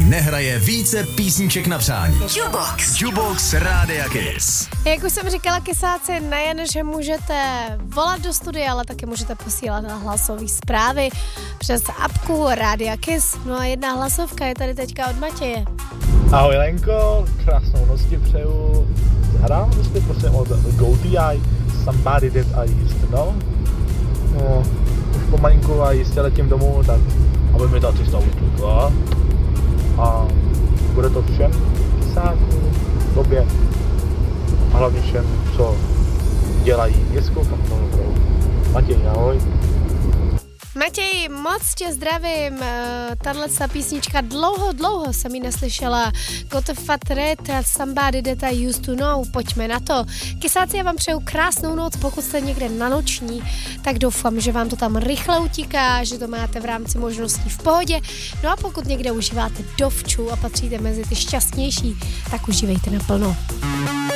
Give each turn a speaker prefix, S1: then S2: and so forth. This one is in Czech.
S1: nehraje více písniček na přání. Jukebox Rádia Kiss.
S2: Jak už jsem říkala, kysáci, nejen, že můžete volat do studia, ale taky můžete posílat na hlasové zprávy přes apku Rádia Kiss. No a jedna hlasovka je tady teďka od Matěje.
S3: Ahoj Lenko, krásnou noc ti přeju. Hrám prostě prosím od GoTI, Somebody That I Used To Know. No, už pomalinku a jistě letím domů, tak aby mi ta cesta utlukla. A bude to všem kysákům, tobě a hlavně všem, co dělají městskou kontrolu. Matěj, ahoj.
S2: Matěj, moc tě zdravím. Tato písnička dlouho jsem ji neslyšela. Got the Fat Red, Somebody That I Used To Know. Pojďme na to. Kysáci, já vám přeju krásnou noc, pokud jste někde na noční, tak doufám, že vám to tam rychle utíká, že to máte v rámci možností v pohodě. No a pokud někde užíváte dovču a patříte mezi ty šťastnější, tak užívejte naplno.